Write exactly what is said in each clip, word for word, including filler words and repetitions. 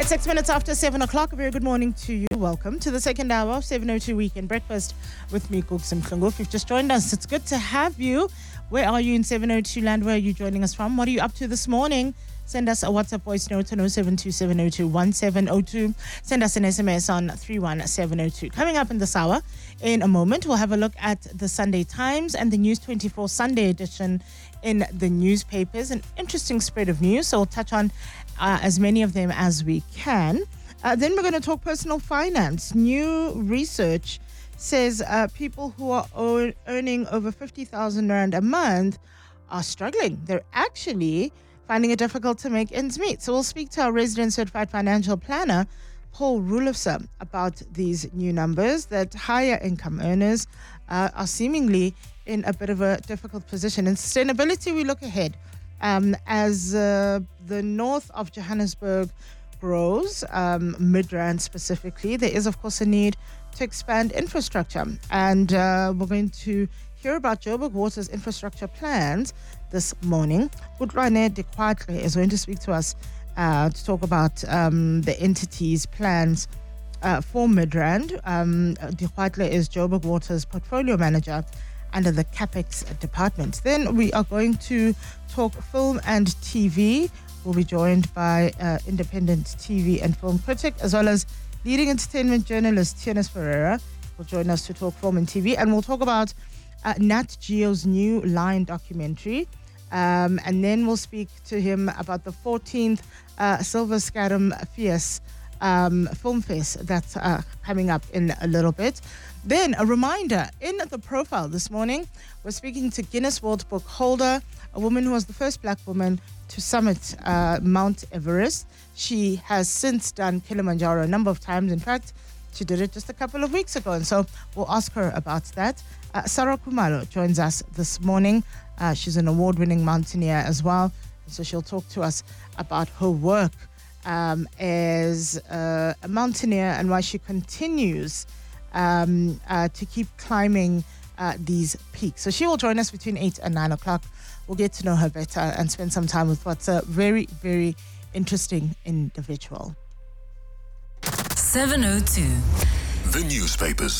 It's six minutes after seven o'clock. A very good morning to you. Welcome to the second hour of seven oh two Weekend Breakfast with me, Gugsim Mhlungu. If you've just joined us, it's good to have you. Where are you in seven oh two land? Where are you joining us from? What are you up to this morning? Send us a WhatsApp voice note on oh seven two seven oh two one seven oh two. Send us an S M S on three one seven oh two. Coming up in this hour, in a moment, we'll have a look at the Sunday Times and the News twenty-four Sunday edition in the newspapers. An interesting spread of news, so we'll touch on uh, as many of them as we can. Uh, then we're going to talk personal finance. New research says uh, people who are o- earning over fifty thousand rand a month are struggling. They're actually finding it difficult to make ends meet. So we'll speak to our resident certified financial planner, Paul Rulofse, about these new numbers that higher income earners uh, are seemingly in a bit of a difficult position. In sustainability, we look ahead um, as uh, the north of Johannesburg grows, um, Midrand specifically. There is, of course, a need to expand infrastructure. And uh, we're going to hear about Joburg Water's infrastructure plans this morning. Gudrwane de Kwatle is going to speak to us uh, to talk about um, the entity's plans uh, for Midrand. Um, de Kwatle is Joburg Water's portfolio manager under the CapEx department. Then we are going to talk film and T V. We'll be joined by uh, independent T V and film critic, as well as leading entertainment journalist Tienes Ferreira will join us to talk film and T V. And we'll talk about uh, Nat Geo's new Lion documentary. Um, and then we'll speak to him about the fourteenth uh, Silver Scarum Fierce um, Film Fest that's uh, coming up in a little bit. Then a reminder, in the profile this morning, we're speaking to Guinness World Book holder, a woman who was the first black woman to summit uh, Mount Everest. She has since done Kilimanjaro a number of times. In fact, she did it just a couple of weeks ago. And so we'll ask her about that. Uh, Sarah Kumalo joins us this morning. Uh, she's an award-winning mountaineer as well. So she'll talk to us about her work um, as uh, a mountaineer and why she continues um, uh, to keep climbing uh, these peaks. So she will join us between eight and nine o'clock. We'll get to know her better and spend some time with what's a very, very interesting individual. seven oh two. The newspapers.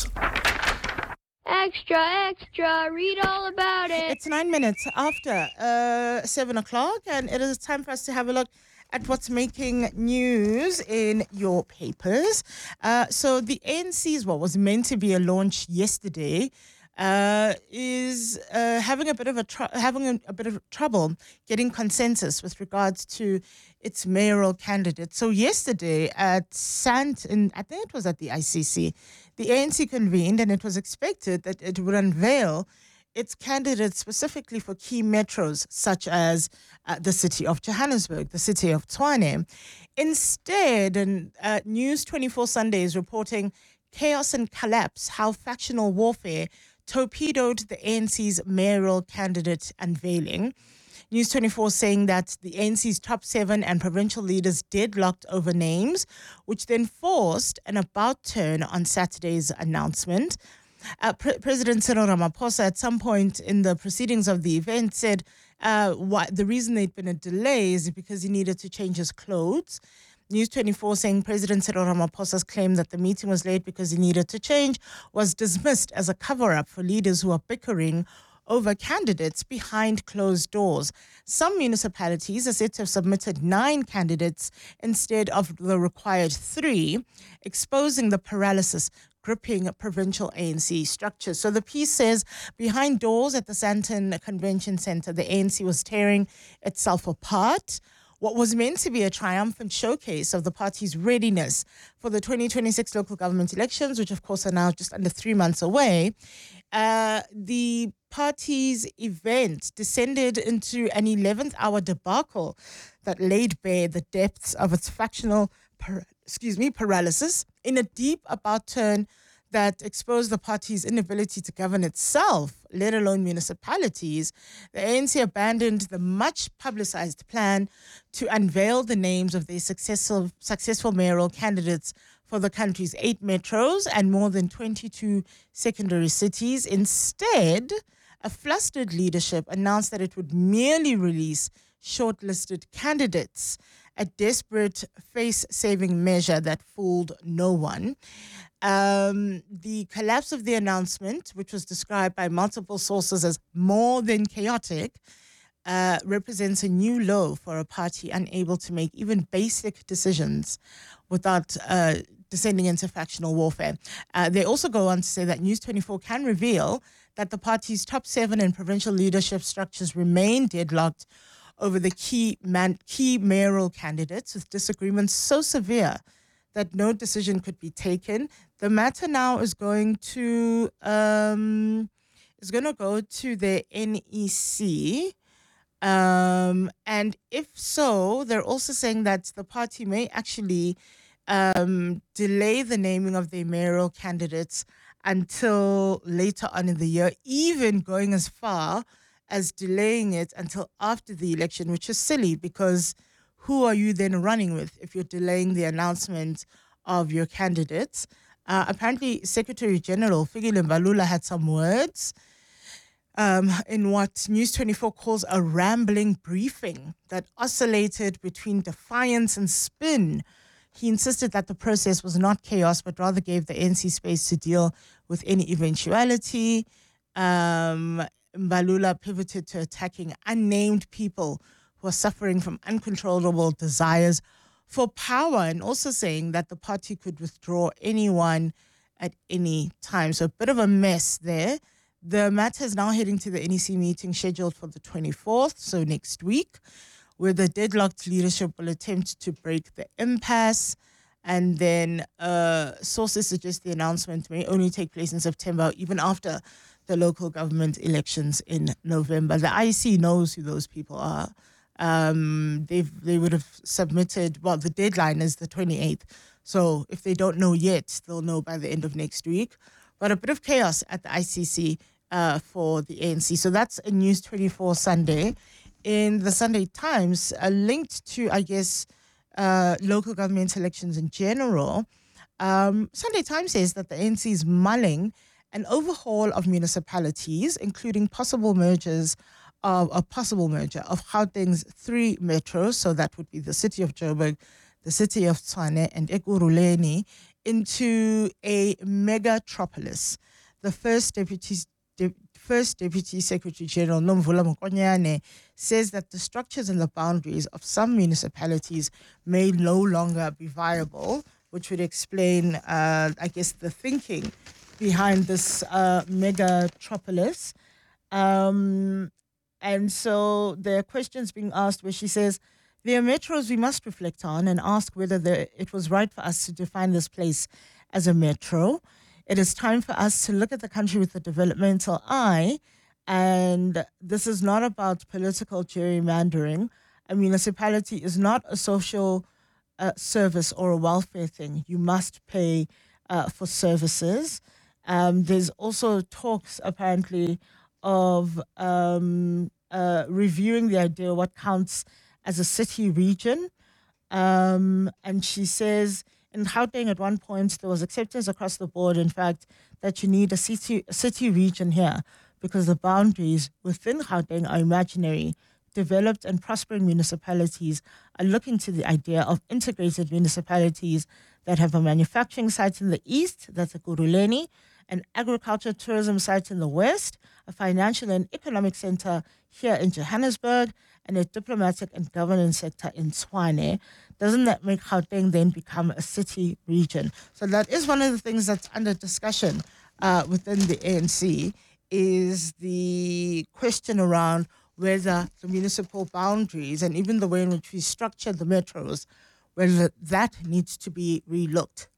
Extra, extra, read all about it. It's nine minutes after uh, seven o'clock, and it is time for us to have a look at what's making news in your papers. Uh, so the A N C's, what was meant to be a launch yesterday, uh, is uh, having a bit of a tr- having a, a bit of trouble getting consensus with regards to its mayoral candidate. So yesterday at Sant, in, I think it was at the I C C, the A N C convened, and it was expected that it would unveil its candidates specifically for key metros such as uh, the city of Johannesburg, the city of Tshwane. Instead, and uh, News twenty-four Sunday is reporting chaos and collapse, how factional warfare torpedoed the A N C's mayoral candidate unveiling. News twenty-four saying that the A N C's top seven and provincial leaders deadlocked over names, which then forced an about turn on Saturday's announcement. Uh, Pre- President Cyril Ramaphosa, at some point in the proceedings of the event, said uh, why, the reason there'd been a delay is because he needed to change his clothes. News twenty-four saying President Cyril Ramaphosa's claim that the meeting was late because he needed to change was dismissed as a cover-up for leaders who are bickering over candidates behind closed doors. Some municipalities are said to have submitted nine candidates instead of the required three, exposing the paralysis gripping provincial A N C structures. So the piece says, behind doors at the Sandton Convention Centre, the A N C was tearing itself apart. What was meant to be a triumphant showcase of the party's readiness for the twenty twenty-six local government elections, which of course are now just under three months away, uh, the party's event descended into an eleventh hour debacle that laid bare the depths of its factional par- excuse me, paralysis in a deep about turn that exposed the party's inability to govern itself, let alone municipalities. The A N C abandoned the much-publicized plan to unveil the names of their successful, successful mayoral candidates for the country's eight metros and more than twenty-two secondary cities. Instead, a flustered leadership announced that it would merely release shortlisted candidates. a desperate face-saving measure that fooled no one. Um, the collapse of the announcement, which was described by multiple sources as more than chaotic, uh, represents a new low for a party unable to make even basic decisions without uh, descending into factional warfare. Uh, they also go on to say that News twenty-four can reveal that the party's top seven and provincial leadership structures remain deadlocked over the key man, key mayoral candidates, with disagreements so severe that no decision could be taken. The matter now is going to um, is going to go to the N E C, um, and if so, they're also saying that the party may actually um, delay the naming of their mayoral candidates until later on in the year, even going as far as delaying it until after the election, which is silly because who are you then running with if you're delaying the announcement of your candidates? Uh, apparently, Secretary General Fikile Mbalula had some words um, in what News twenty-four calls a rambling briefing that oscillated between defiance and spin. He insisted that the process was not chaos, but rather gave the A N C space to deal with any eventuality. Um, Mbalula pivoted to attacking unnamed people who are suffering from uncontrollable desires for power, and also saying that the party could withdraw anyone at any time. So a bit of a mess there. The matter is now heading to the N E C meeting scheduled for the twenty-fourth, so next week, where the deadlocked leadership will attempt to break the impasse. And then uh, sources suggest the announcement may only take place in September, even after the local government elections in November. The I E C knows who those people are. Um, they've, they would have submitted, well, the deadline is the twenty-eighth. So if they don't know yet, they'll know by the end of next week. But a bit of chaos at the I C C uh, for the A N C. So that's a News twenty-four Sunday. In the Sunday Times, uh, linked to, I guess, uh, local government elections in general, um, Sunday Times says that the A N C is mulling an overhaul of municipalities, including possible mergers of a possible merger of Gauteng's three metros, so that would be the city of Joburg, the city of Tshwane, and Ekurhuleni, into a megatropolis. The first deputy, de, first deputy secretary general, Nomvula Mokonyane, says that the structures and the boundaries of some municipalities may no longer be viable, which would explain, uh, I guess, the thinking behind this uh, megatropolis. Um, and so there are questions being asked where she says, there are metros we must reflect on and ask whether the, it was right for us to define this place as a metro. It is time for us to look at the country with a developmental eye, and this is not about political gerrymandering. A municipality is not a social uh, service or a welfare thing. You must pay uh, for services. Um, there's also talks, apparently, of um, uh, reviewing the idea of what counts as a city region. Um, and she says, in Gauteng at one point, there was acceptance across the board, in fact, that you need a city, a city region here because the boundaries within Gauteng are imaginary. Developed and prospering municipalities are looking to the idea of integrated municipalities that have a manufacturing site in the east, that's Ekurhuleni, an agriculture tourism site in the west, a financial and economic center here in Johannesburg, and a diplomatic and governance sector in Tshwane. Doesn't that make Gauteng then become a city region? So that is one of the things that's under discussion uh, within the A N C, is the question around whether the municipal boundaries and even the way in which we structure the metros, whether that needs to be relooked.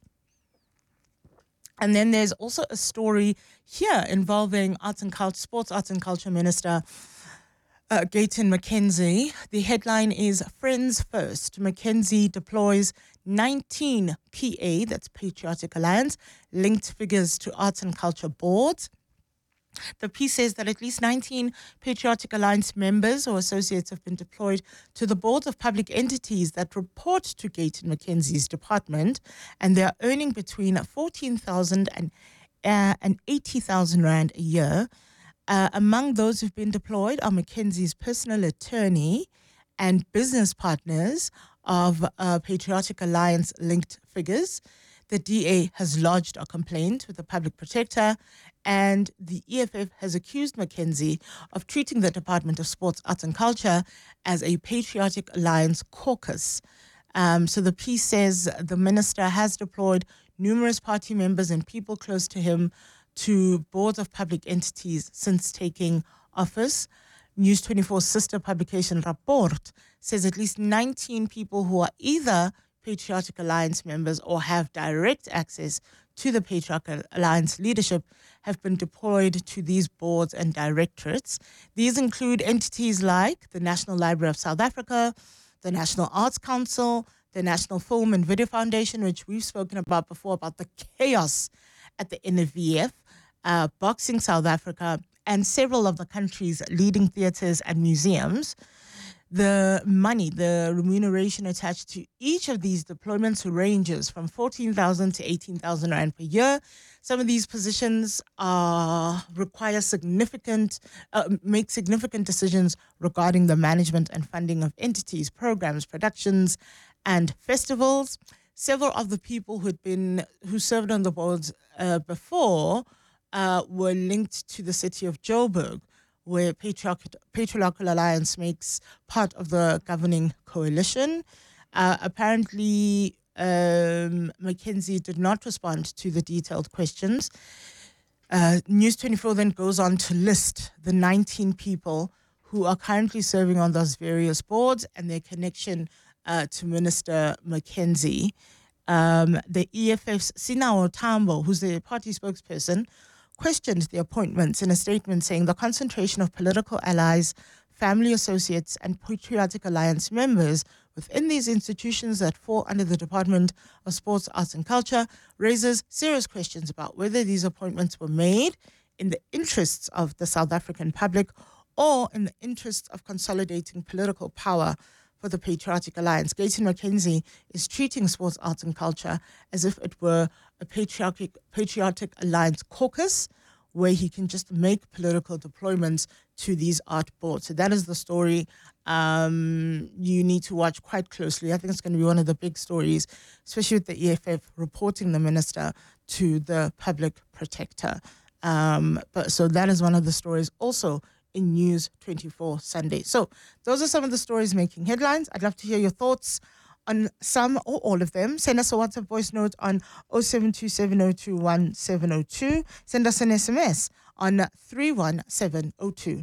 And then there's also a story here involving arts and culture, sports, arts and culture minister uh, Gayton McKenzie. The headline is Friends First. McKenzie deploys nineteen P A, that's Patriotic Alliance, linked figures to arts and culture boards. The piece says that at least nineteen Patriotic Alliance members or associates have been deployed to the boards of public entities that report to Gayton McKenzie's department, and they are earning between fourteen thousand and, uh, and eighty thousand rand a year. Uh, among those who've been deployed are McKenzie's personal attorney and business partners of uh, Patriotic Alliance linked figures. The D A has lodged a complaint with the public protector, and the E F F has accused McKenzie of treating the Department of Sports, Arts and Culture as a Patriotic Alliance caucus. Um, so the piece says the minister has deployed numerous party members and people close to him to boards of public entities since taking office. News twenty-four's sister publication Rapport says at least nineteen people who are either Patriotic Alliance members or have direct access to the Patriotic Alliance leadership have been deployed to these boards and directorates. These include entities like the National Library of South Africa, the National Arts Council, the National Film and Video Foundation, which we've spoken about before, about the chaos at the N V F, uh, Boxing South Africa, and several of the country's leading theatres and museums. The money, the remuneration attached to each of these deployments ranges from fourteen thousand to eighteen thousand rand per year. Some of these positions are require significant, uh, make significant decisions regarding the management and funding of entities, programs, productions, and festivals. Several of the people who'd been who served on the boards uh, before uh, were linked to the city of Joburg, where Patriotic, Patriotic Alliance makes part of the governing coalition. Uh, apparently, um, McKenzie did not respond to the detailed questions. Uh, News twenty-four then goes on to list the nineteen people who are currently serving on those various boards and their connection uh, to Minister McKenzie. Um, the E F F's Sinao Tambo, who's the party spokesperson, questioned the appointments in a statement saying the concentration of political allies, family associates, and Patriotic Alliance members within these institutions that fall under the Department of Sports, Arts and Culture raises serious questions about whether these appointments were made in the interests of the South African public or in the interests of consolidating political power for the Patriotic Alliance. Gayton McKenzie is treating sports, arts and culture as if it were a patriotic, patriotic Alliance caucus where he can just make political deployments to these art boards. So that is the story um, you need to watch quite closely. I think it's going to be one of the big stories, especially with the E F F reporting the minister to the public protector. Um, but so that is one of the stories also in News twenty-four Sunday. So those are some of the stories making headlines. I'd love to hear your thoughts on some or all of them. Send us a WhatsApp voice note on zero seven two seven zero two one seven zero two. Send us an S M S on three one seven zero two.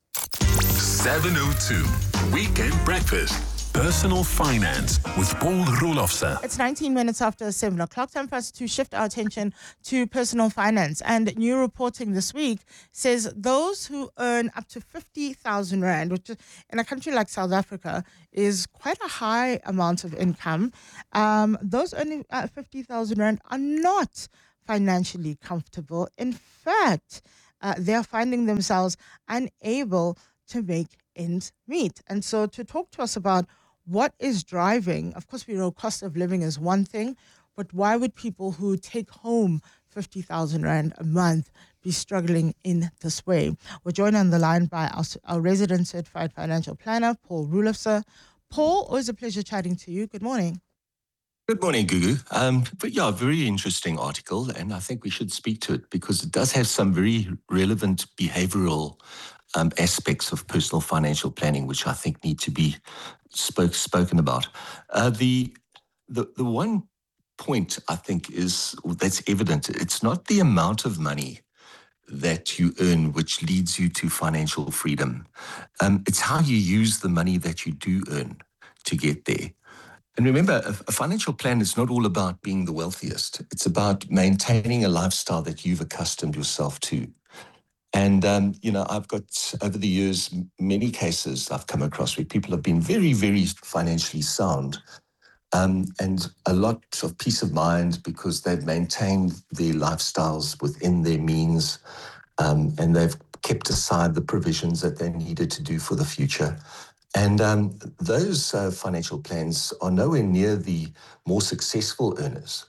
seven oh two Weekend Breakfast. Personal Finance with Paul Roelofse. It's nineteen minutes after seven o'clock. Time for us to shift our attention to personal finance. And new reporting this week says those who earn up to fifty thousand rand, which in a country like South Africa is quite a high amount of income, um, those earning uh, fifty thousand rand are not financially comfortable. In fact, uh, they're finding themselves unable to make ends meet. And so to talk to us about what is driving, of course, we know cost of living is one thing, but why would people who take home fifty thousand rand a month be struggling in this way? We're joined on the line by our, our resident certified financial planner, Paul Roelofse. Paul, always a pleasure chatting to you. Good morning. Good morning, Gugu. Um, but yeah, very interesting article, and I think we should speak to it because it does have some very relevant behavioral um, aspects of personal financial planning, which I think need to be spoke, spoken about. Uh, the, the the one point I think is that's evident. It's not the amount of money that you earn which leads you to financial freedom. Um, it's how you use the money that you do earn to get there. And remember, a, a financial plan is not all about being the wealthiest. It's about maintaining a lifestyle that you've accustomed yourself to. And, um, you know, I've got, over the years, many cases I've come across where people have been very, very financially sound um, and a lot of peace of mind because they've maintained their lifestyles within their means um, and they've kept aside the provisions that they needed to do for the future. And um, those uh, financial plans are nowhere near the more successful earners.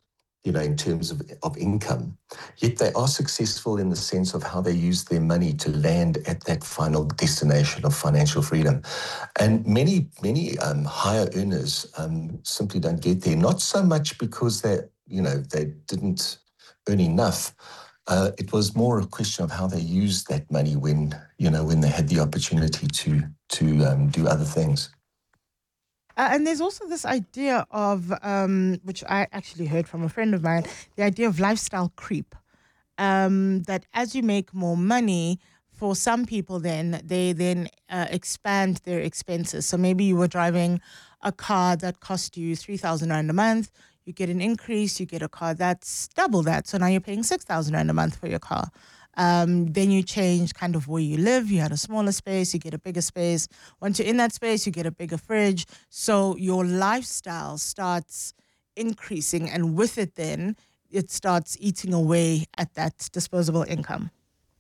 you know, in terms of, of income, yet they are successful in the sense of how they use their money to land at that final destination of financial freedom. And many, many um, higher earners um, simply don't get there, not so much because they, you know, they didn't earn enough. Uh, it was more a question of how they used that money when, you know, when they had the opportunity to, to um, do other things. Uh, and there's also this idea of, um, which I actually heard from a friend of mine, the idea of lifestyle creep. Um, that as you make more money, for some people then, they then uh, expand their expenses. So maybe you were driving a car that cost you three thousand rand a month. You get an increase, you get a car that's double that. So now you're paying six thousand rand a month for your car. Um, then you change kind of where you live. You had a smaller space, you get a bigger space. Once you're in that space, you get a bigger fridge. So your lifestyle starts increasing, and with it then, it starts eating away at that disposable income.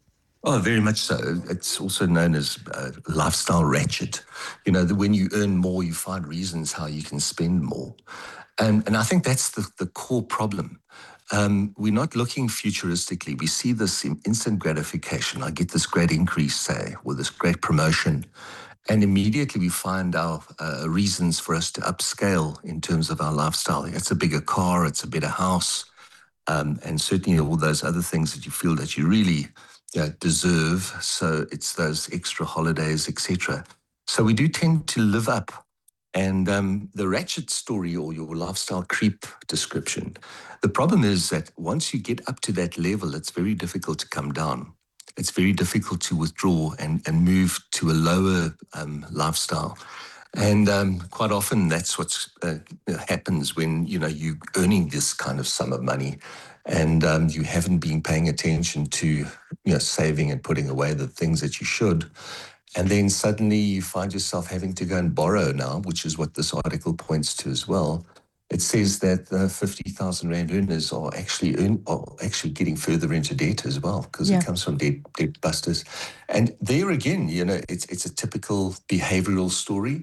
Oh, very much so. It's also known as uh, lifestyle ratchet. You know, that when you earn more, you find reasons how you can spend more. And, and I think that's the, the core problem. Um, we're not looking futuristically. We see this in instant gratification. I get this great increase, say, or this great promotion, and immediately we find our uh, reasons for us to upscale in terms of our lifestyle. It's a bigger car, it's a better house, um, and certainly all those other things that you feel that you really uh, deserve. So it's those extra holidays, et cetera. So we do tend to live up. And um, the ratchet story, or your lifestyle creep description, the problem is that once you get up to that level, it's very difficult to come down. It's very difficult to withdraw and, and move to a lower um, lifestyle. And um, quite often that's what uh, happens when, you know, you're earning this kind of sum of money and um, you haven't been paying attention to, you know, saving and putting away the things that you should. And then suddenly you find yourself having to go and borrow now, which is what this article points to as well. It says that the fifty thousand rand earners are actually earn, are actually getting further into debt as well, because yeah. it comes from debt, debt busters. And there again, you know, it's it's a typical behavioral story.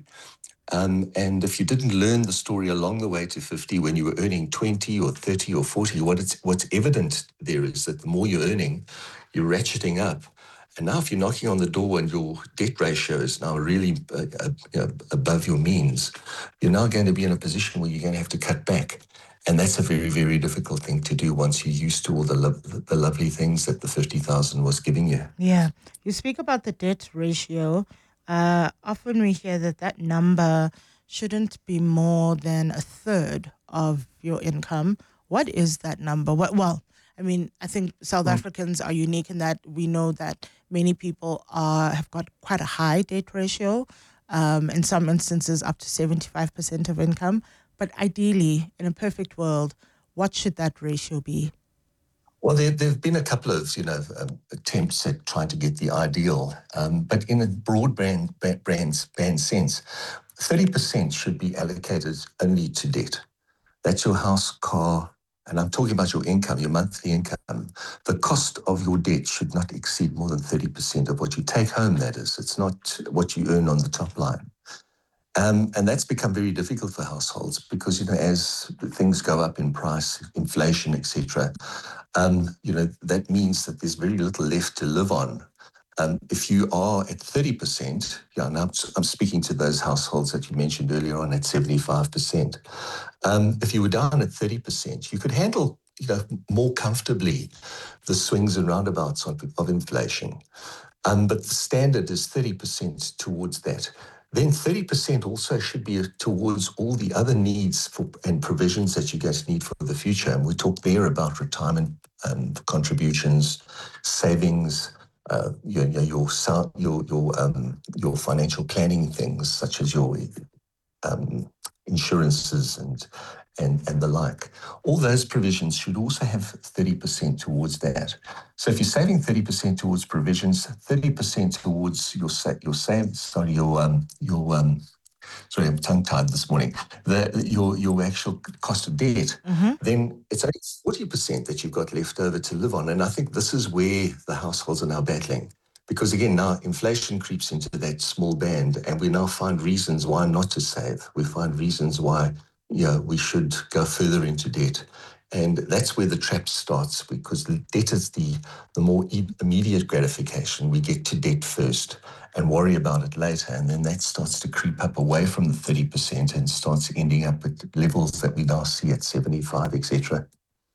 Um, and if you didn't learn the story along the way to fifty, when you were earning twenty or thirty or forty, what it's, what's evident there is that the more you're earning, you're ratcheting up. And now if you're knocking on the door and your debt ratio is now really uh, uh, you know, above your means, you're now going to be in a position where you're going to have to cut back. And that's a very, very difficult thing to do once you're used to all the, lo- the lovely things that the fifty thousand was giving you. Yeah. You speak about the debt ratio. Uh, often we hear that that number shouldn't be more than a third of your income. What is that number? What, well, I mean, I think South mm. Africans are unique in that we know that many people are have got quite a high debt ratio, um, in some instances up to seventy-five percent of income. But ideally, in a perfect world, what should that ratio be? Well, there have been a couple of, you know, um, attempts at trying to get the ideal, um, but in a broad brand, brand, band sense, thirty percent should be allocated only to debt. That's your house, car, and I'm talking about your income, your monthly income. The cost of your debt should not exceed more than thirty percent of what you take home, that is. It's not what you earn on the top line. Um, and that's become very difficult for households because, you know, as things go up in price, inflation, et cetera, um, you know, that means that there's very little left to live on. Um, if you are at thirty percent, yeah, now I'm speaking to those households that you mentioned earlier on at seventy-five percent. Um, if you were down at thirty percent, you could handle, you know, more comfortably the swings and roundabouts of, of inflation. Um, but the standard is thirty percent towards that. Then thirty percent also should be towards all the other needs for, and provisions that you guys need for the future. And we talked there about retirement um, contributions, savings, uh, your your your your, um, your financial planning things such as your um, insurances and and and the like. All those provisions should also have thirty percent towards that. So if you're saving thirty percent towards provisions, thirty percent towards your sa- your save, sorry, your um your um sorry, I'm tongue-tied this morning, the your your actual cost of debt, mm-hmm. then it's only forty percent that you've got left over to live on. And I think this is where the households are now battling. Because again, now inflation creeps into that small band and we now find reasons why not to save. We find reasons why, you know, we should go further into debt. And that's where the trap starts, because the debt is the, the more e- immediate gratification. We get to debt first and worry about it later. And then that starts to creep up away from the thirty percent and starts ending up at levels that we now see at seventy-five, et cetera.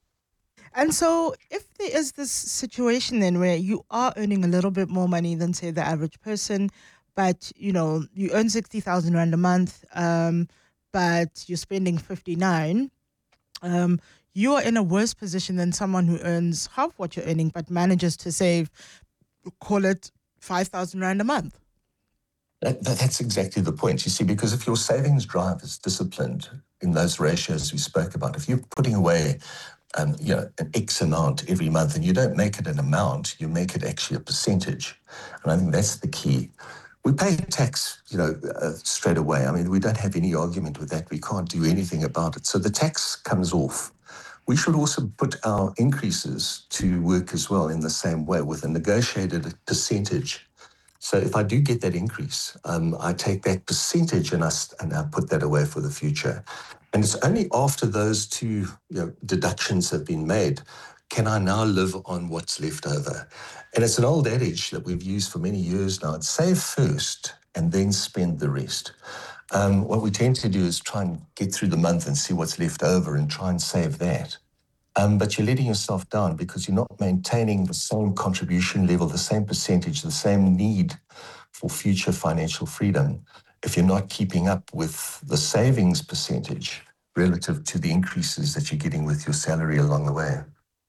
And so if there is this situation then where you are earning a little bit more money than, say, the average person, but, you know, you earn sixty thousand Rand a month, um, but you're spending fifty-nine, um, you are in a worse position than someone who earns half what you're earning but manages to save, call it five thousand Rand a month. That, that, that's exactly the point, you see, because if your savings drive is disciplined in those ratios we spoke about, if you're putting away um, you know, an X amount every month and you don't make it an amount, you make it actually a percentage. And I think that's the key. We pay tax, you know, uh, straight away. I mean, we don't have any argument with that. We can't do anything about it. So the tax comes off. We should also put our increases to work as well in the same way with a negotiated percentage. So if I do get that increase, um, I take that percentage and I, and I put that away for the future. And it's only after those two you know, deductions have been made can I now live on what's left over. And it's an old adage that we've used for many years now. It's save first and then spend the rest. Um, what we tend to do is try and get through the month and see what's left over and try and save that. Um, but you're letting yourself down because you're not maintaining the same contribution level, the same percentage, the same need for future financial freedom if you're not keeping up with the savings percentage relative to the increases that you're getting with your salary along the way.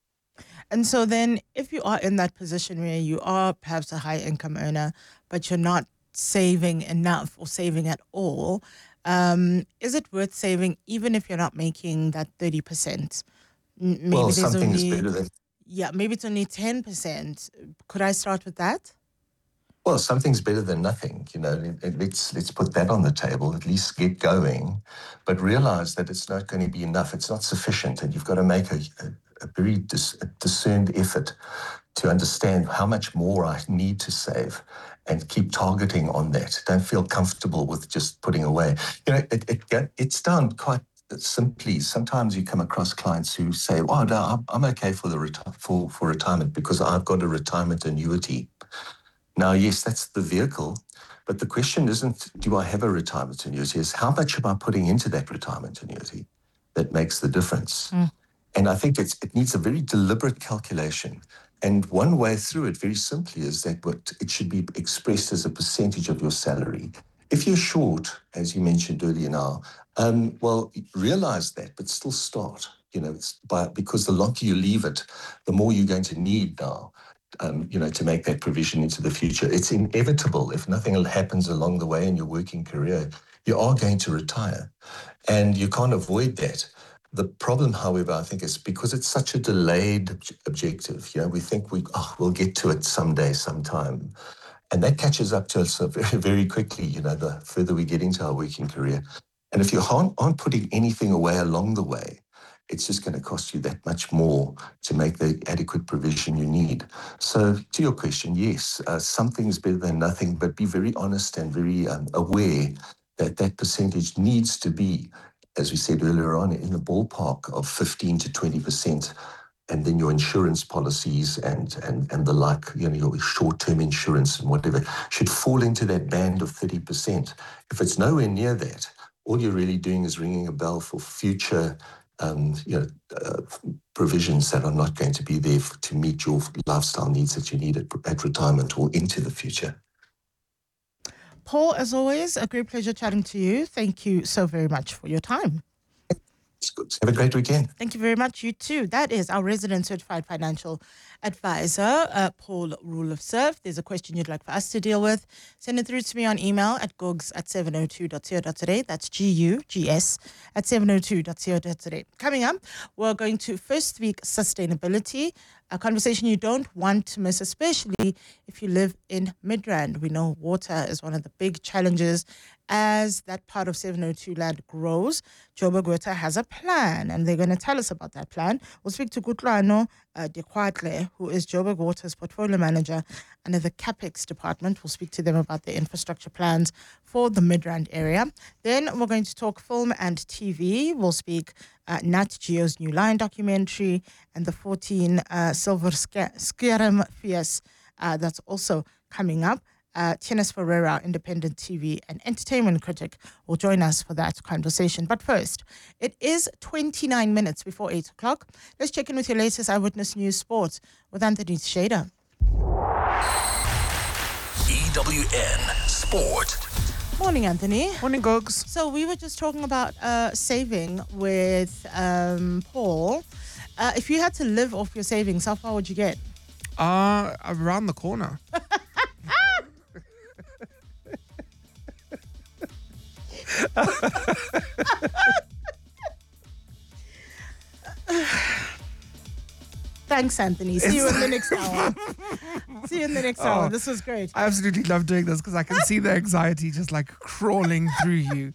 And so then if you are in that position where you are perhaps a high income earner, but you're not saving enough or saving at all, um, is it worth saving even if you're not making that thirty percent? Maybe well, there's something only, is better than... Yeah, maybe it's only ten percent. Could I start with that? Well, something's better than nothing. You know, let's let's put that on the table. At least get going, but realize that it's not going to be enough. It's not sufficient, and you've got to make a, a, a very dis, a discerned effort to understand how much more I need to save, and keep targeting on that. Don't feel comfortable with just putting away. You know, it, it it's done quite simply. Sometimes you come across clients who say, "Oh, no, I'm, I'm okay for the reti- for for retirement because I've got a retirement annuity." Now, yes, that's the vehicle, but the question isn't, do I have a retirement annuity? It's how much am I putting into that retirement annuity that makes the difference? Mm. And I think it's, it needs a very deliberate calculation. And one way through it, very simply, is that what it should be expressed as a percentage of your salary. If you're short, as you mentioned earlier now, um, well, realize that, but still start. You know, it's by, because the longer you leave it, the more you're going to need now. Um, you know, to make that provision into the future. It's inevitable. If nothing happens along the way in your working career, you are going to retire, and you can't avoid that. The problem, however, I think is because it's such a delayed ob- objective. You know, we think we oh, we'll get to it someday, sometime, and that catches up to us very, very quickly. You know, the further we get into our working career, and if you aren't, aren't putting anything away along the way, it's just going to cost you that much more to make the adequate provision you need. So to your question, yes, uh, something is better than nothing, but be very honest and very um, aware that that percentage needs to be, as we said earlier on, in the ballpark of fifteen to twenty percent. And then your insurance policies and, and, and the like, you know, your short-term insurance and whatever should fall into that band of thirty percent. If it's nowhere near that, all you're really doing is ringing a bell for future Um, you know, uh, provisions that are not going to be there for, to meet your lifestyle needs that you need at, at retirement or into the future. Paul, as always, a great pleasure chatting to you. Thank you so very much for your time. It's good. Have a great weekend. Thank you very much. You too. That is our resident certified financial advisor, uh, Paul Roelofse. If there's a question you'd like for us to deal with, send it through to me on email at gogs at seven oh two dot co dot za. That's G U G S at seven oh two dot co dot za. Coming up, we're going to First Week Sustainability, a conversation you don't want to miss, especially if you live in Midrand. We know water is one of the big challenges as that part of seven oh two land grows. Joburg Water has a plan, and they're going to tell us about that plan. We'll speak to Kutlwano uh, De Quadle, who is Joburg Water's portfolio manager under the CapEx department. We'll speak to them about their infrastructure plans for the Midrand area. Then we're going to talk film and T V. We'll speak uh, Nat Geo's New Line documentary and the fourteen uh, Silver Skerm Fies uh, that's also coming up. Uh, Tienes Ferreira, independent T V and entertainment critic, will join us for that conversation. But first, it is twenty-nine minutes before eight o'clock. Let's check in with your latest Eyewitness News Sports with Anthony Shader. E W N Sport. Morning, Anthony. Morning, Gogs. So we were just talking about uh, saving with um, Paul. Uh, if you had to live off your savings, how far would you get? Uh, around the corner. Thanks, Anthony. See you in the next hour. See you in the next Oh, hour. This was great. I absolutely love doing this because I can see the anxiety just like crawling through you.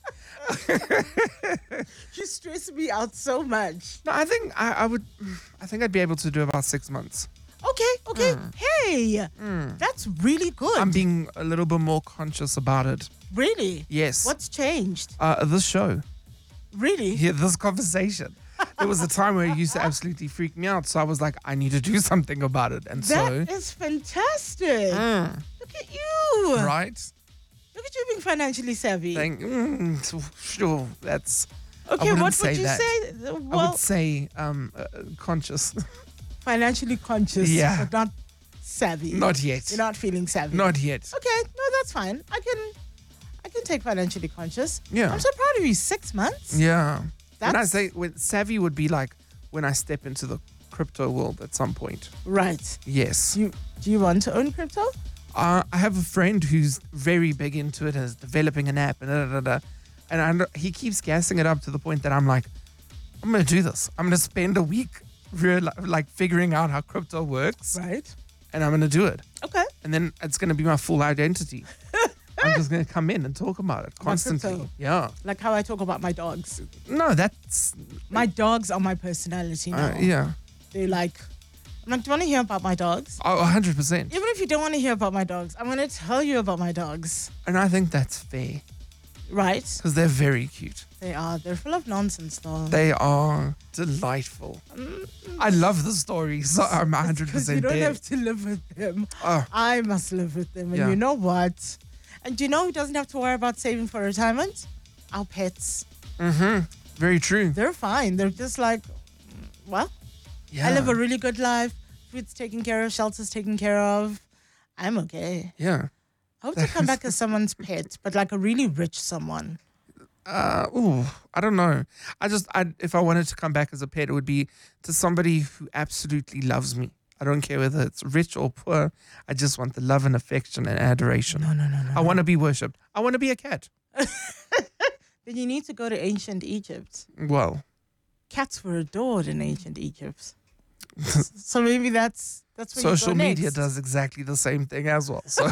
You stress me out so much. No, I think I, I would. I think I'd be able to do about six months. Okay, okay. Hey, that's really good. I'm being a little bit more conscious about it. Really? Yes. What's changed? Uh, this show? Really? Yeah, this conversation. There was a time where it used to absolutely freak me out, so I was like, I need to do something about it, and That so is fantastic. Mm. Look at you. right. Look at you being financially savvy. Thank, mm, so- sure, that's. okay, wouldn't what say would you that. say? I Well, would say um, uh, conscious. financially conscious, Yeah. but not savvy. Not yet. You're not feeling savvy. Not yet. Okay, no, that's fine. I can, I can take financially conscious. Yeah. I'm so proud of you. Six months. Yeah. When I That's- say when savvy would be like when I step into the crypto world at some point. Right. Yes. Do you do you want to own crypto? Uh, I have a friend who's very big into it and is developing an app and da, da, da, da. And I, know- he keeps gassing it up to the point that I'm like, I'm going to do this. I'm going to spend a week real, like figuring out how crypto works Right. and I'm going to do it. Okay. And then it's going to be my full identity. I'm just going to come in and talk about it constantly. crypto. Yeah. Like how I talk about my dogs. No, that's, My dogs are my personality now. uh, yeah. They're like, I'm like, do you want to hear about my dogs? Oh, one hundred percent. Even if you don't want to hear about my dogs, I'm going to tell you about my dogs. And I think that's fair Right? because they're very cute. They are. They're full of nonsense, though. They are delightful. I love the story, so I'm one hundred Because you percent don't there. have to live with them. Oh. I must live with them. And Yeah. you know what? And do you know who doesn't have to worry about saving for retirement? Our pets. Very true. They're fine. They're just like, mm, well, Yeah. I live a really good life. Food's taken care of. Shelter's taken care of. I'm okay. Yeah. I hope to come back as someone's pet, but like a really rich someone. Uh, ooh, I don't know. I just, I, if I wanted to come back as a pet, it would be to somebody who absolutely loves me. I don't care whether it's rich or poor. I just want the love and affection and adoration. No, no, no, no. I want to be worshipped. I want to be a cat. Then you need to go to ancient Egypt. Well, Cats were adored in ancient Egypt. So maybe that's that's where social you go media next. does exactly the same thing as well. So,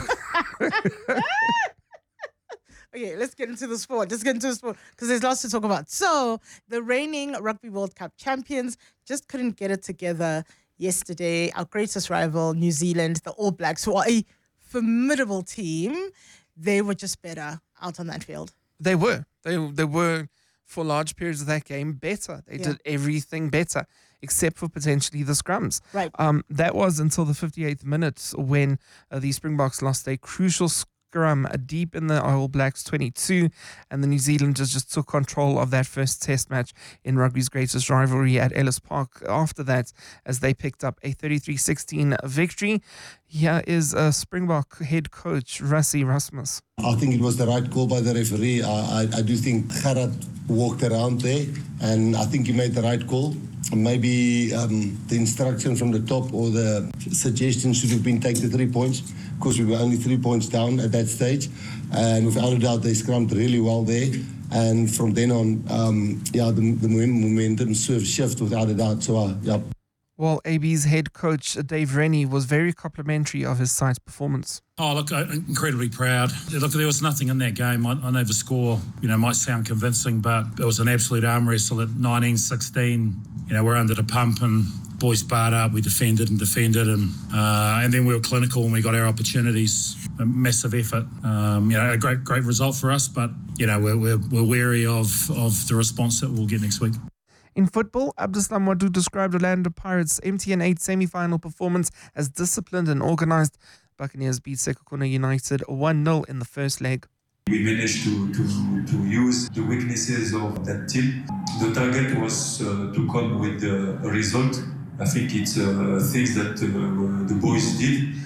Okay, let's get into the sport. Let's get into the sport because there's lots to talk about. So the reigning Rugby World Cup champions just couldn't get it together yesterday. Our greatest rival, New Zealand, the All Blacks, who are a formidable team, they were just better out on that field. they were. They they were for large periods of that game better. They Yeah. did everything better except for potentially the scrums. Right. Um, that was until the fifty-eighth minute when uh, the Springboks lost a crucial scrum uh, deep in the All Blacks twenty-two, and the New Zealanders just took control of that first Test match in rugby's greatest rivalry at Ellis Park. After that, as they picked up a thirty-three sixteen victory. Here is uh, Springbok head coach Rassie Rasmus. I think it was the right call by the referee. I, I, I do think Gerrard walked around there, and I think he made the right call. Maybe um, the instruction from the top or the suggestion should have been take the three points, because we were only three points down at that stage. And without a doubt, they scrummed really well there. And from then on, um, yeah, the, the momentum sort of shift without a doubt. So, uh, yeah. Well, A B's head coach Dave Rennie was very complimentary of his side's performance. Oh, look, I'm incredibly proud. Look, there was nothing in that game. I, I know the score, you know, might sound convincing, but it was an absolute arm wrestle at nineteen sixteen. You know, we're under the pump and boys barred up, we defended and defended, and uh, and then we were clinical and we got our opportunities. A massive effort. Um, you know, a great great result for us, but you know we're we're, we're wary of of the response that we'll get next week. In football, Abdeslam Wadu described Orlando Pirates' M T N eight semi-final performance as disciplined and organised. Buccaneers beat Sekhukhune United one nil in the first leg. We managed to, to, to use the weaknesses of that team. The target was uh, to come with the result. I think it's uh, things that uh, the boys did.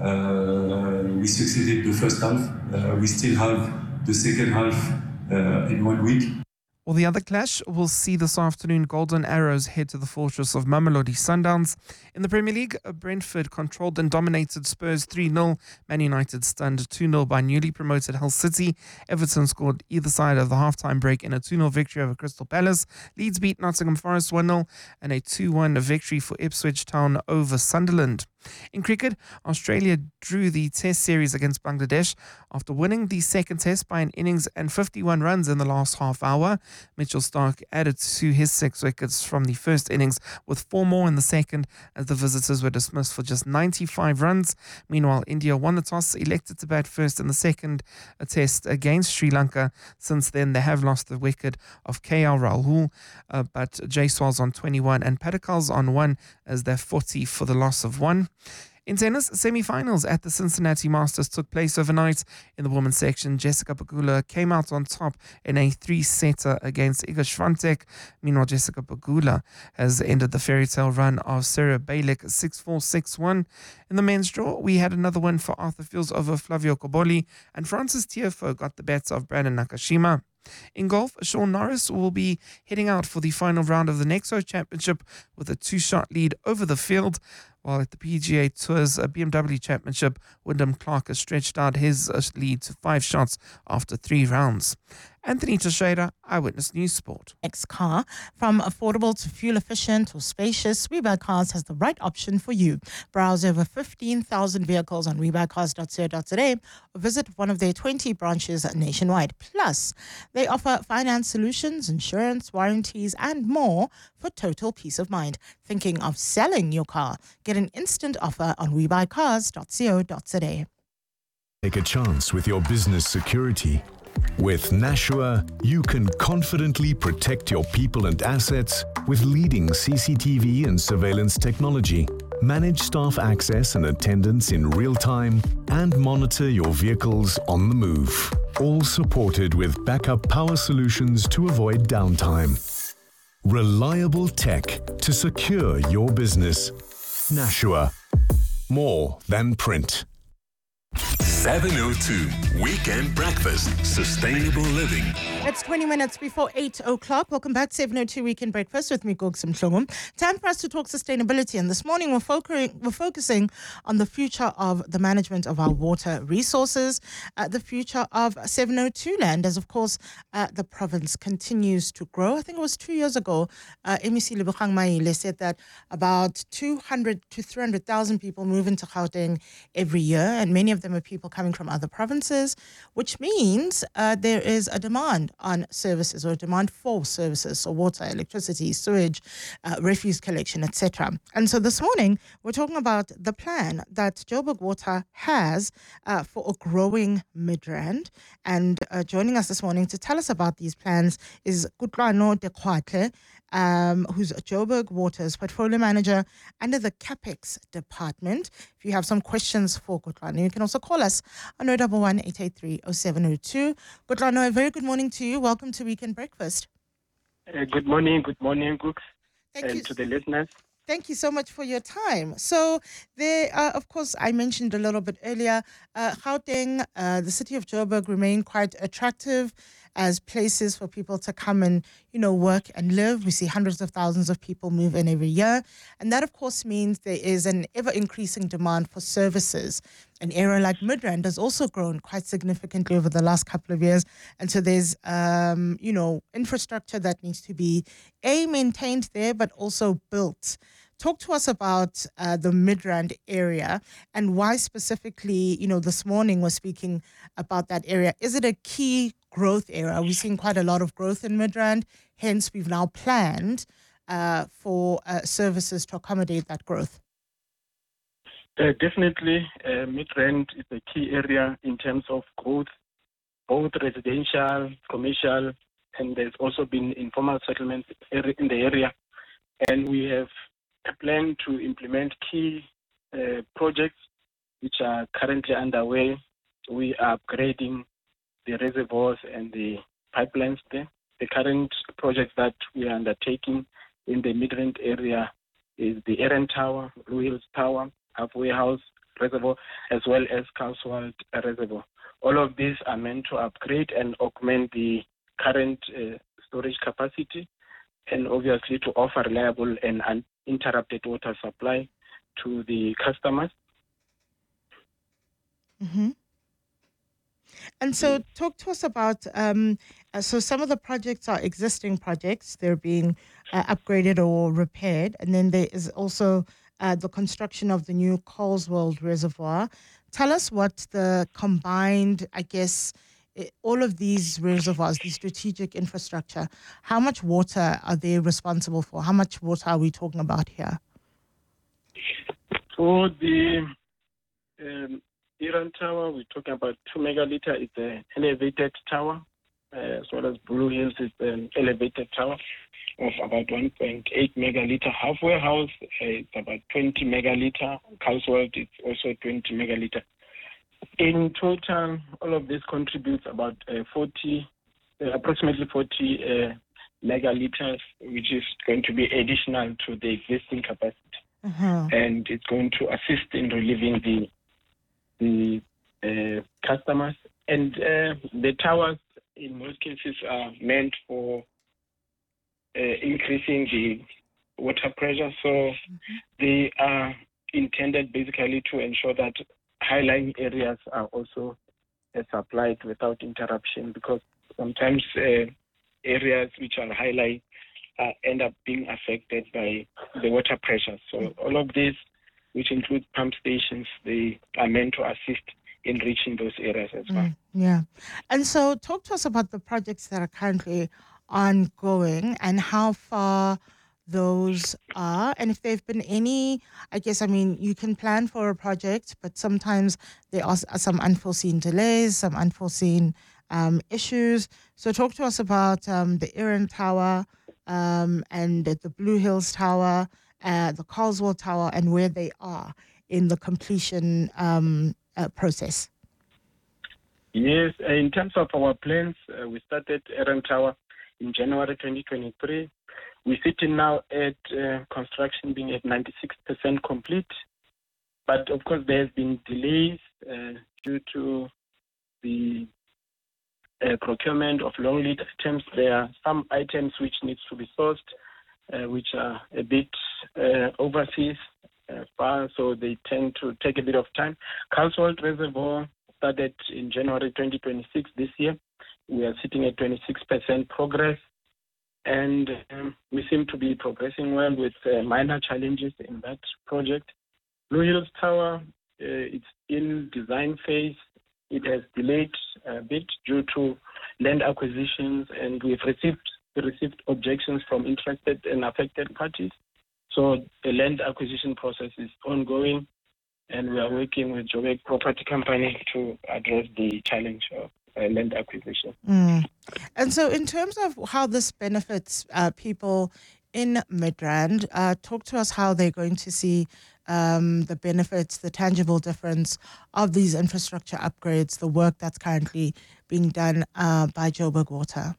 Uh, we succeeded the first half. Uh, we still have the second half uh, in one week. Well, the other clash will see this afternoon Golden Arrows head to the fortress of Mamelodi Sundowns. In the Premier League, Brentford controlled and dominated Spurs three nil. Man United stunned two nil by newly promoted Hull City. Everton scored either side of the half-time break in a two nil victory over Crystal Palace. Leeds beat Nottingham Forest one nil and a two one victory for Ipswich Town over Sunderland. In cricket, Australia drew the Test series against Bangladesh after winning the second Test by an innings and fifty-one runs in the last half hour. Mitchell Starc added to his six wickets from the first innings with four more in the second as the visitors were dismissed for just ninety-five runs. Meanwhile, India won the toss, elected to bat first in the second Test against Sri Lanka. Since then, they have lost the wicket of K L Rahul, uh, but Jaiswal's on twenty-one and Padikal's on one as they're forty for the loss of one. In tennis, semi-finals at the Cincinnati Masters took place overnight. In the women's section, Jessica Pegula came out on top in a three-setter against Iga Swiatek. Meanwhile, Jessica Pegula has ended the fairy tale run of Sarah Bailik six four, six one. In the men's draw, we had another win for Arthur Fields over Flavio Cobolli, and Francis Tiafoe got the bets of Brandon Nakashima. In golf, Sean Norris will be heading out for the final round of the Nexo Championship with a two-shot lead over the field. While at the P G A Tour's B M W Championship, Wyndham Clark has stretched out his lead to five shots after three rounds. Anthony Teixeira, Eyewitness News Sport. Next car, from affordable to fuel efficient or spacious, WeBuyCars has the right option for you. Browse over fifteen thousand vehicles on we buy cars dot co dot za or visit one of their twenty branches nationwide. Plus, they offer finance solutions, insurance, warranties, and more for total peace of mind. Thinking of selling your car? Get an instant offer on we buy cars dot co dot za. Take a chance with your business security. With Nashua, you can confidently protect your people and assets with leading C C T V and surveillance technology, manage staff access and attendance in real time, and monitor your vehicles on the move. All supported with backup power solutions to avoid downtime. Reliable tech to secure your business. Nashua. More than print. seven oh two Weekend Breakfast, Sustainable Living. It's twenty minutes before eight o'clock. Welcome back to seven oh two Weekend Breakfast with me, Gogsim Mhlungu. Time for us to talk sustainability. And this morning we're, focusing, we're focusing on the future of the management of our water resources, uh, the future of seven oh two land, as of course uh, the province continues to grow. I think it was two years ago, uh, M E C Lebogang Maile said that about two hundred to three hundred thousand people move into Gauteng every year, and many of them are people coming from other provinces, which means uh, there is a demand on services or a demand for services, so water, electricity, sewage, uh, refuse collection, et cetera. And so this morning, we're talking about the plan that Joburg Water has uh, for a growing Midrand. And uh, joining us this morning to tell us about these plans is Kutlwano Dekwatle, Um, who's Joburg Water's portfolio manager under the CapEx department. If you have some questions for Kutlwano, you can also call us on zero one one, eight eight three, zero seven zero two. Kutlwano, a very good morning to you. Welcome to Weekend Breakfast. Uh, good morning, good morning, Cooks, Thank and you. to the listeners. Thank you so much for your time. So there, uh, of course, I mentioned a little bit earlier, uh, Gauteng, uh, the city of Joburg remain quite attractive as places for people to come and, you know, work and live. We see hundreds of thousands of people move in every year. And that, of course, means there is an ever-increasing demand for services. An area like Midrand has also grown quite significantly over the last couple of years. And so there's, um, you know, infrastructure that needs to be, A, maintained there, but also built. Talk to us about uh, the Midrand area and why specifically, you know, this morning we're speaking about that area. Is it a key growth area? We've seen quite a lot of growth in Midrand, hence we've now planned uh, for uh, services to accommodate that growth? Uh, definitely, uh, Midrand is a key area in terms of growth, both residential, commercial, and there's also been informal settlements in the area. And we have a plan to implement key uh, projects which are currently underway. We are upgrading the reservoirs and the pipelines there. The current project that we are undertaking in the Midrand area is the Erin Tower, Blue Hills Tower, Halfway House Reservoir, as well as Cotswold Reservoir. All of these are meant to upgrade and augment the current uh, storage capacity, and obviously to offer reliable and uninterrupted water supply to the customers. Mm-hmm. And so talk to us about, um, uh, so some of the projects are existing projects. They're being uh, upgraded or repaired. And then there is also uh, the construction of the new Cotswold Reservoir. Tell us what the combined, I guess, all of these reservoirs, the strategic infrastructure, how much water are they responsible for? How much water are we talking about here? For the um, Erin Tower, we're talking about two megaliter. It's an elevated tower, uh, as well as Blue Hills is an elevated tower of about one point eight megaliter. Halfway House, uh, it's about twenty megaliter. Cotswold, it's also twenty megaliter. In total, all of this contributes about uh, forty, uh, approximately forty uh, megaliters, which is going to be additional to the existing capacity, uh-huh. and it's going to assist in relieving the the uh, customers. And uh, the towers, in most cases, are meant for uh, increasing the water pressure. So mm-hmm. they are intended basically to ensure that high-lying areas are also uh, supplied without interruption, because sometimes uh, areas which are high-lying uh, end up being affected by the water pressure. So mm-hmm. all of this, which includes pump stations, they are meant to assist in reaching those areas as well. Mm, yeah. And so talk to us about the projects that are currently ongoing and how far those are, and if there have been any, I guess, I mean, you can plan for a project, but sometimes there are some unforeseen delays, some unforeseen um, issues. So talk to us about um, the Erin Tower um, and the Blue Hills Tower, uh, the Cotswold Tower, and where they are in the completion um, uh, process. Yes, in terms of our plans, uh, we started Erin Tower in January twenty twenty-three. We're sitting now at uh, construction being at ninety-six percent complete. But of course, there has been delays uh, due to the uh, procurement of long lead items. There are some items which needs to be sourced, uh, which are a bit uh, overseas uh, far, so they tend to take a bit of time. Cotswold Reservoir started in January twenty twenty-six this year. We are sitting at twenty-six percent progress. And um, we seem to be progressing well with uh, minor challenges in that project. Blue Hills Tower, uh, it's in design phase. It has delayed a bit due to land acquisitions, and we've received we received objections from interested and affected parties. So the land acquisition process is ongoing, and we are working with Joburg Property Company to address the challenge of Uh, land acquisition. Mm. And so in terms of how this benefits uh, people in Midrand, uh, talk to us how they're going to see um, the benefits, the tangible difference of these infrastructure upgrades, the work that's currently being done uh, by Joburg Water.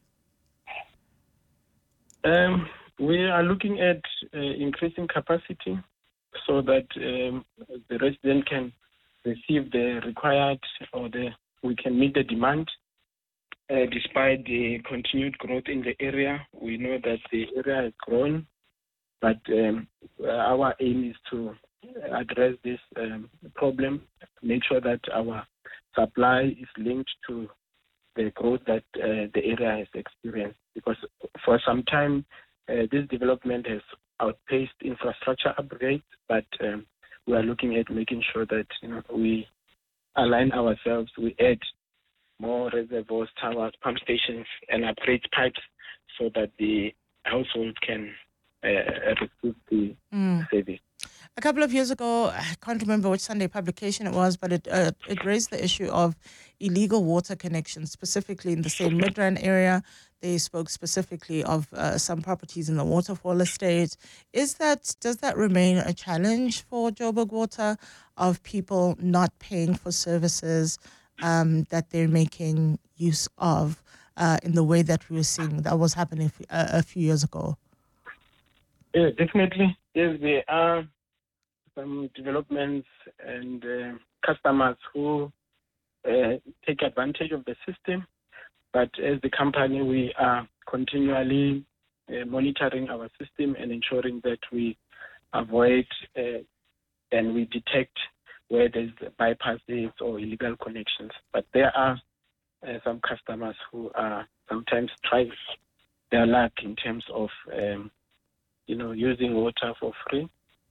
Um, we are looking at uh, increasing capacity so that um, the resident can receive the required or the we can meet the demand. Uh, despite the continued growth in the area, we know that the area has grown, but um, our aim is to address this um, problem, make sure that our supply is linked to the growth that uh, the area has experienced. Because for some time, uh, this development has outpaced infrastructure upgrades, but um, we are looking at making sure that you know, we align ourselves, we add more reservoirs, towers, pump stations, and upgrade pipes so that the household can uh, receive the Mm. service. A couple of years ago, I can't remember which Sunday publication it was, but it uh, it raised the issue of illegal water connections, specifically in the same Midrand area. They spoke specifically of uh, some properties in the Waterfall estate. Is that does that remain a challenge for Joburg Water of people not paying for services um, that they're making use of uh, in the way that we were seeing that was happening f- a, a few years ago? Yeah, definitely. Yes, there are some developments and uh, customers who uh, take advantage of the system. But as the company, we are continually uh, monitoring our system and ensuring that we avoid uh, and we detect where there's bypasses or illegal connections. But there are uh, some customers who are sometimes trying their luck in terms of um, you know, using water for free.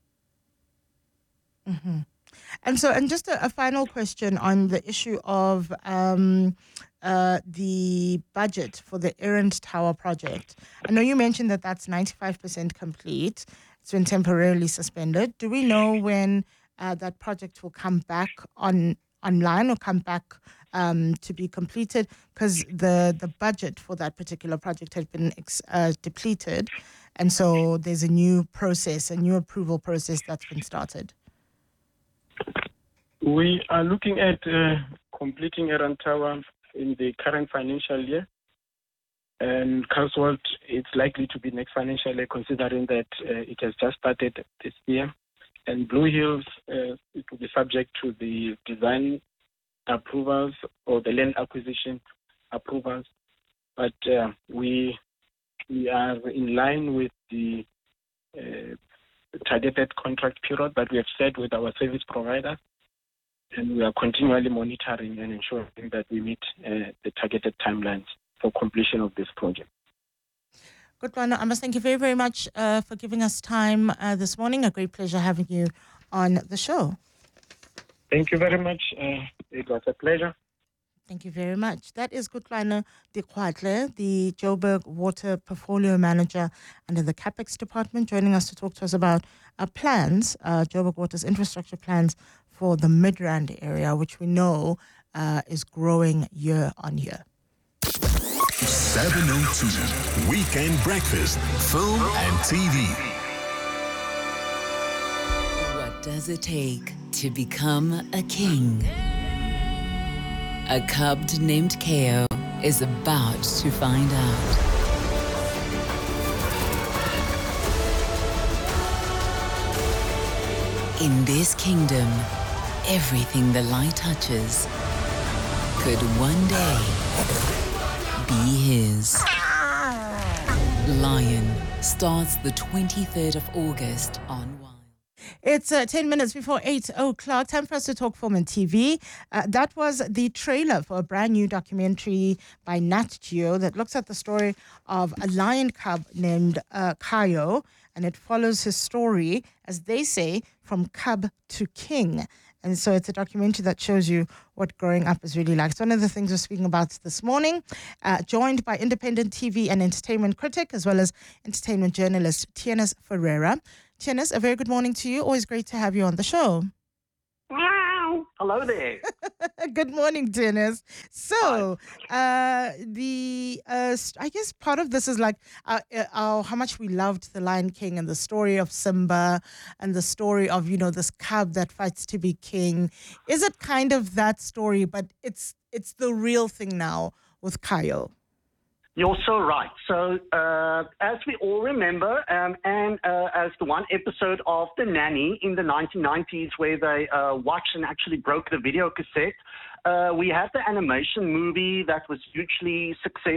Mm-hmm. And so, and just a, a final question on the issue of um, uh, the budget for the Errand Tower project. I know you mentioned that that's ninety-five percent complete. It's been temporarily suspended. Do we know when uh, that project will come back on online or come back um, to be completed? Because the, the budget for that particular project has been ex- uh, depleted. And so there's a new process, a new approval process that's been started. We are looking at uh, completing Errand Tower in the current financial year. And Cotswold, it's likely to be next financial year, considering that uh, it has just started this year. And Blue Hills, uh, it will be subject to the design approvals or the land acquisition approvals. But uh, we we are in line with the uh, targeted contract period that we have set with our service provider. And we are continually monitoring and ensuring that we meet uh, the targeted timelines for completion of this project. Good one. I must thank you very, very much uh, for giving us time uh, this morning. A great pleasure having you on the show. Thank you very much. Uh, it was a pleasure. Thank you very much. That is Kutlwana Dikwadle, the Joburg Water Portfolio Manager under the CapEx Department, joining us to talk to us about our plans, uh, Joburg Water's infrastructure plans for the Midrand area, which we know uh, is growing year on year. seven oh two Weekend Breakfast, Film and T V. What does it take to become a king? A cub named K O is about to find out. In this kingdom, everything the light touches could one day be his. Lion starts the twenty-third of August on Wild. It's uh, ten minutes before eight o'clock. Time for us to talk film and T V. Uh, that was the trailer for a brand new documentary by Nat Geo that looks at the story of a lion cub named uh, Kayo, and it follows his story, as they say, from cub to king. And so it's a documentary that shows you what growing up is really like. It's one of the things we're speaking about this morning, uh, joined by independent T V and entertainment critic, as well as entertainment journalist, Tianis Ferreira. Tianis, a very good morning to you. Always great to have you on the show. Meow. Hello there. Good morning, Tianis. So, uh, the uh, I guess part of this is like uh, uh, how much we loved The Lion King and the story of Simba and the story of, you know, this cub that fights to be king. Is it kind of that story, but it's it's the real thing now with Kayo? You're so right. So, uh, as we all remember, um, and uh, as the one episode of The Nanny in the nineteen nineties where they uh, watched and actually broke the video cassette, uh, we had the animation movie that was hugely successful.